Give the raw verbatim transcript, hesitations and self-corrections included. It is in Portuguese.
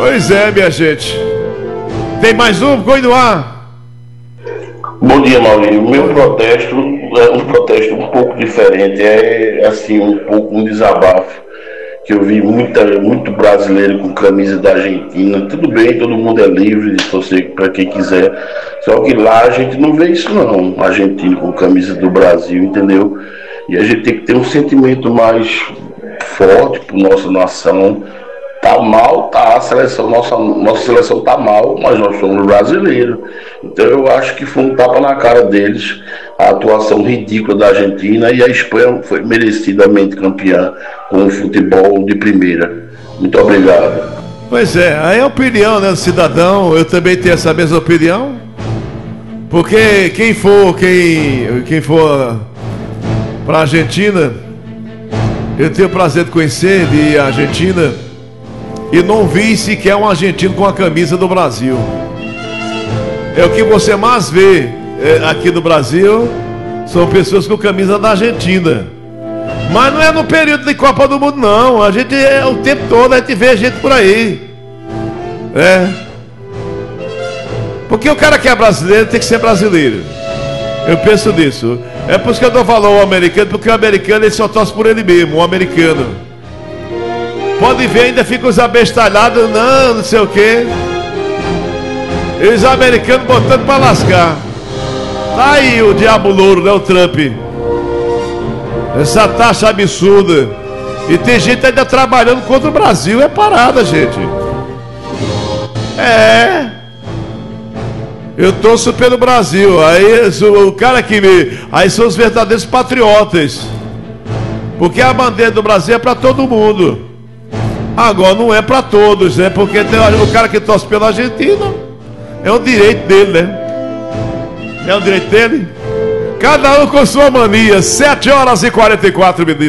Pois é, minha gente. Tem mais um? Coi no ar. Bom dia, Maurício. O meu protesto é um protesto um pouco diferente. É assim, um pouco um desabafo. Que eu vi muita, muito brasileiro com camisa da Argentina. Tudo bem, todo mundo é livre de torcer para quem quiser. Só que lá a gente não vê isso não. Argentino com camisa do Brasil, entendeu? E a gente tem que ter um sentimento mais forte por nossa nação. Tá mal, tá, a seleção, nossa, nossa seleção tá mal, mas nós somos brasileiros. Então eu acho que foi um tapa na cara deles, a atuação ridícula da Argentina, e a Espanha foi merecidamente campeã com o futebol de primeira. Muito obrigado. Pois é, aí é a opinião, né, do cidadão. Eu também tenho essa mesma opinião. Porque quem for, quem, quem for para a Argentina, eu tenho o prazer de conhecer, de ir à Argentina, e não vi sequer um argentino com a camisa do Brasil. É o que você mais vê é, aqui no Brasil, são pessoas com camisa da Argentina. Mas não é no período de Copa do Mundo, não. A gente é o tempo todo, a gente vê gente por aí. É. Porque o cara que é brasileiro tem que ser brasileiro. Eu penso nisso. É por isso que eu dou valor ao americano, porque o americano ele só torce por ele mesmo, o americano. Pode ver, ainda fica os abestalhados, não, não sei o quê. E os americanos botando pra lascar. Tá aí o diabo louro, né, o Trump. Essa taxa absurda. E tem gente ainda trabalhando contra o Brasil. É parada, gente. É. Eu torço pelo Brasil. Aí o cara que me... Aí são os verdadeiros patriotas. Porque a bandeira do Brasil é pra todo mundo. Agora não é pra todos, né? Porque tem o cara que torce pela Argentina. É um direito dele, né? É um direito dele. Cada um com sua mania. Sete horas e quarenta e quatro minutos.